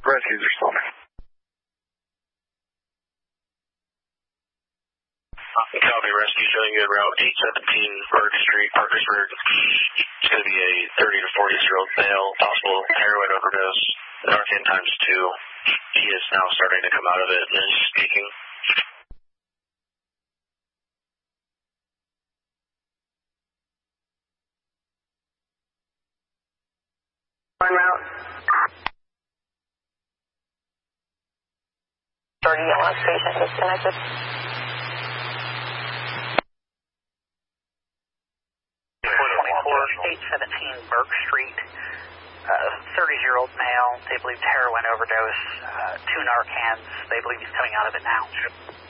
Rescues are swimming. Copy, rescue showing you at Route 817 Burke Street, Parkersburg. It's going to be a 30 to 40-year-old male, possible heroin overdose. Narcan times 2. He is now starting to come out of it and is speaking. On route. Sorry, EMS patient disconnected. 817 Burke Street, 30-year-old male, they believe heroin overdose, 2 Narcans, they believe he's coming out of it now.